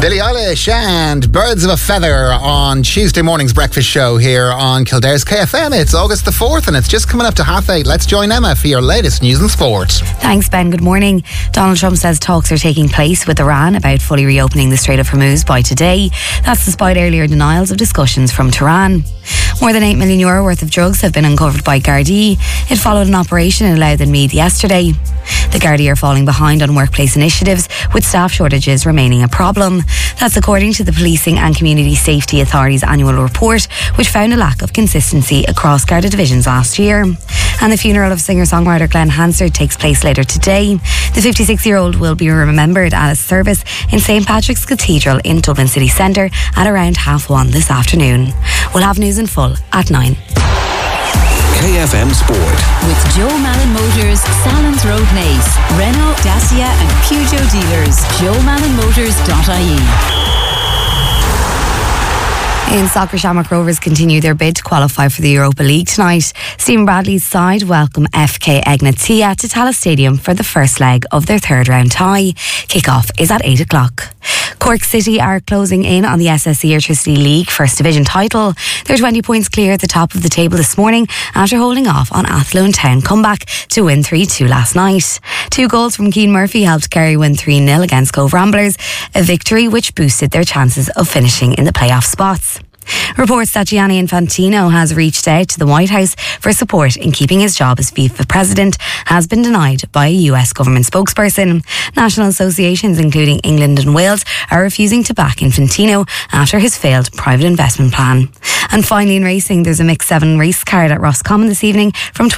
Billie Eilish and Birds of a Feather on Tuesday morning's breakfast show here on Kildare's KFM. It's August the 4th and it's just coming up to 8:30. Let's join Emma for your latest news and sport. Thanks, Ben. Good morning. Donald Trump says talks are taking place with Iran about fully reopening the Strait of Hormuz by today. That's despite earlier denials of discussions from Tehran. More than €8 million worth of drugs have been uncovered by Gardaí. It followed an operation in Louth and Meath yesterday. The Gardaí are falling behind on workplace initiatives, with staff shortages remaining a problem. That's according to the Policing and Community Safety Authority's annual report, which found a lack of consistency across Garda divisions last year. And the funeral of singer-songwriter Glenn Hansard takes place later today. The 56-year-old will be remembered at a service in St Patrick's Cathedral in Dublin City Centre at around 1:30 this afternoon. We'll have news in full at 9. KFM Sport. With Joe Malin Motors, Salons Road Naas, Renault, Dacia and Peugeot dealers. JoeMalinMotors.ie. In soccer, Shamrock Rovers continue their bid to qualify for the Europa League tonight. Stephen Bradley's side welcome FK Egnatia to Tallaght Stadium for the first leg of their third round tie. Kick-off is at 8 o'clock. Cork City are closing in on the SSE Airtricity League First Division title. They're 20 points clear at the top of the table this morning after holding off on Athlone Town comeback to win 3-2 last night. 2 goals from Keane Murphy helped Kerry win 3-0 against Cove Ramblers, a victory which boosted their chances of finishing in the playoff spots. Reports that Gianni Infantino has reached out to the White House for support in keeping his job as FIFA president has been denied by a US government spokesperson. National associations, including England and Wales, are refusing to back Infantino after his failed private investment plan. And finally in racing, there's a Mix 7 race card at Roscommon this evening from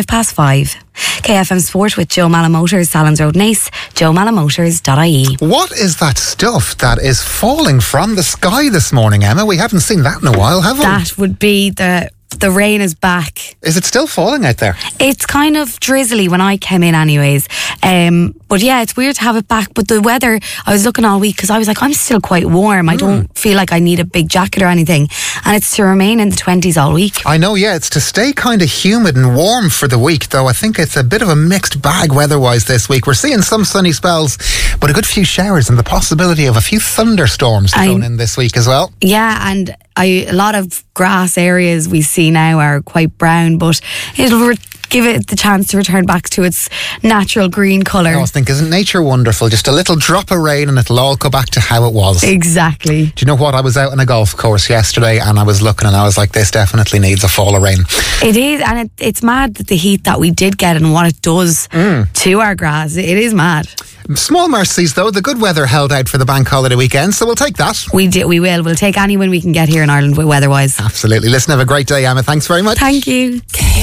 5:25. KFM Sport with Joe Malin Motors, Salons Road Naas, JoeMalinMotors.ie. What is that stuff that is falling from the sky this morning, Emma? We haven't seen that in a while, have we? That would be the rain is back. Is it still falling out there? It's kind of drizzly when I came in anyways. But yeah, it's weird to have it back. But the weather, I was looking all week because I was like, I'm still quite warm. I don't feel like I need a big jacket or anything. And it's to remain in the 20s all week. I know, yeah. It's to stay kind of humid and warm for the week, though I think it's a bit of a mixed bag weather-wise this week. We're seeing some sunny spells, but a good few showers and the possibility of a few thunderstorms going in this week as well. Yeah, and a lot of grass areas we see now are quite brown, but it'll give it the chance to return back to its natural green colour. I always think, isn't nature wonderful? Just a little drop of rain and it'll all go back to how it was. Exactly. Do you know what? I was out on a golf course yesterday and I was looking and I was like, this definitely needs a fall of rain. It is, and it's mad that the heat that we did get and what it does to our grass. It is mad. Small mercies though, the good weather held out for the bank holiday weekend, so we'll take that. We will. We'll take any win we can get here in Ireland weather-wise. Absolutely. Listen, have a great day, Emma. Thanks very much. Thank you.